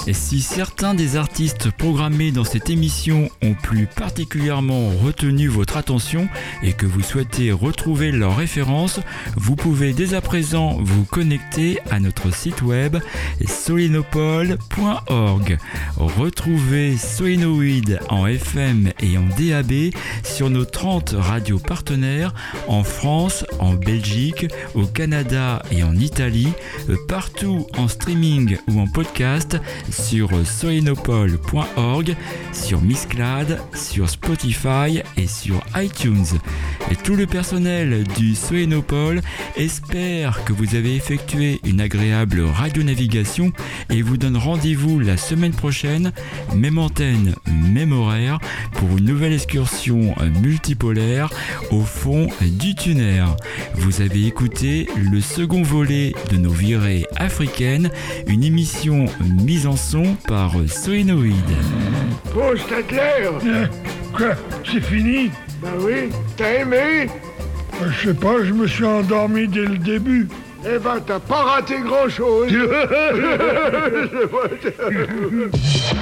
Et si certains des artistes programmés dans cette émission ont plus particulièrement retenu votre attention et que vous souhaitez retrouver leurs références, vous pouvez dès à présent vous connecter à notre site web solenopole.org. Retrouvez Solenoid en FM et en DAB sur nos 30 radios partenaires en France, en Belgique, au Canada et en Italie, partout en streaming ou en podcast sur solenopole.org, sur Mixcloud, sur Spotify et sur iTunes. Et tout le personnel du Solenopole espère que vous avez effectué une agréable radionavigation et vous donne rendez-vous la semaine prochaine, même antenne, même horaire, pour une nouvelle excursion multipolaire au fond du tuner. Vous avez écouté le second volet de nos virées africaines, une émission mise en son par Solenoid. Oh, Stadler! Quoi? C'est fini? Bah oui, t'as aimé? Je sais pas, je me suis endormi dès le début. Eh ben, t'as pas raté grand-chose.